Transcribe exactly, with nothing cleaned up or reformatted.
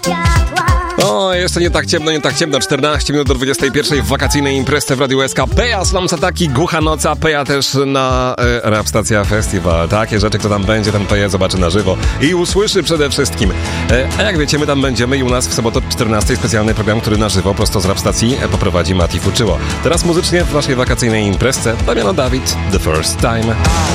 O, jeszcze nie tak ciemno, nie tak ciemno. czternaście minut do dwudziestej pierwszej w wakacyjnej imprezie w Radiu S K. Peja, Slums Ataki, Głucha Noca, Peja też na e, Rap Stacja Festival. Takie rzeczy, kto tam będzie, ten Peja zobaczy na żywo i usłyszy przede wszystkim. E, a jak wiecie, my tam będziemy i u nas w sobotę czternastej specjalny program, który na żywo prosto z Rap Stacji e, poprowadzi Mati Fuczyło. Teraz muzycznie w naszej wakacyjnej imprezie Damiano Dawid, The First Time.